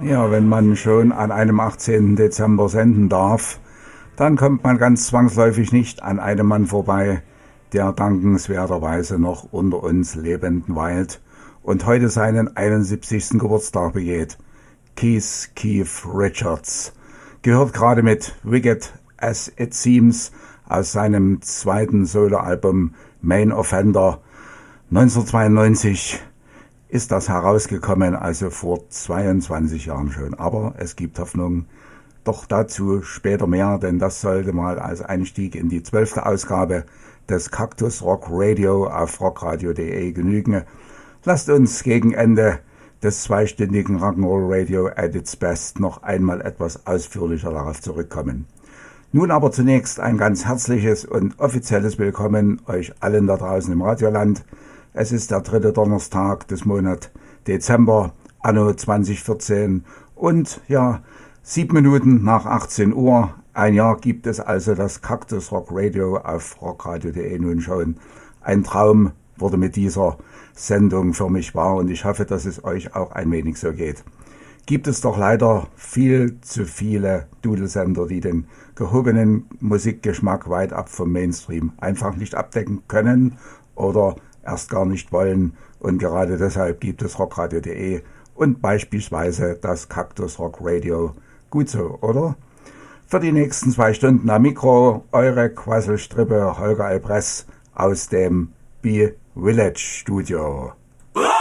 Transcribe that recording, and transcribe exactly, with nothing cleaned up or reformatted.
Ja, wenn man schon an einem achtzehnten Dezember senden darf, dann kommt man ganz zwangsläufig nicht an einem Mann vorbei, der dankenswerterweise noch unter uns lebend weilt und heute seinen einundsiebzigsten Geburtstag begeht. Keith Keith Richards gehört gerade mit Wicked as It Seems aus seinem zweiten Soloalbum Main Offender neunzehnhundertzweiundneunzig ist das herausgekommen, also vor zweiundzwanzig Jahren schon. Aber es gibt Hoffnung, doch dazu später mehr, denn das sollte mal als Einstieg in die zwölfte Ausgabe des Cactus Rock Radio auf rockradio punkt de genügen. Lasst uns gegen Ende des zweistündigen Rock'n'Roll Radio at its best noch einmal etwas ausführlicher darauf zurückkommen. Nun aber zunächst ein ganz herzliches und offizielles Willkommen euch allen da draußen im Radioland. Es ist der dritte Donnerstag des Monats Dezember, anno zwanzig vierzehn und ja, sieben Minuten nach achtzehn Uhr. Ein Jahr gibt es also das Cactus Rock Radio auf rockradio punkt de nun schon. Ein Traum wurde mit dieser Sendung für mich wahr und ich hoffe, dass es euch auch ein wenig so geht. Gibt es doch leider viel zu viele Dudelsender, die den gehobenen Musikgeschmack weit ab vom Mainstream einfach nicht abdecken können oder erst gar nicht wollen, und gerade deshalb gibt es rockradio punkt de und beispielsweise das Cactus Rock Radio. Gut so, oder? Für die nächsten zwei Stunden am Mikro eure Quasselstrippe Holger Alpress aus dem B-Village Studio.